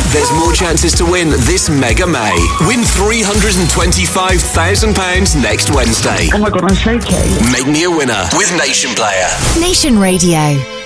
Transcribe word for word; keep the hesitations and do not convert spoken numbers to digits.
There's more chances to win this Mega May. Win three hundred twenty-five thousand pounds next Wednesday. Oh my God, I'm shaking. Make me a winner with Nation Player. Nation Radio.